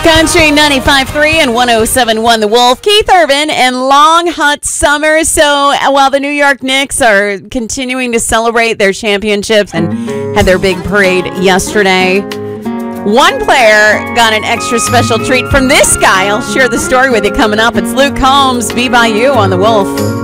Country 95.3 and 107.1 The Wolf. Keith Urban and long hot summer. So while the New York Knicks are continuing to celebrate their championships and had their big parade yesterday, one player got an extra special treat from this guy. I'll share the story with you coming up. It's Luke Combs, Be By You on The Wolf.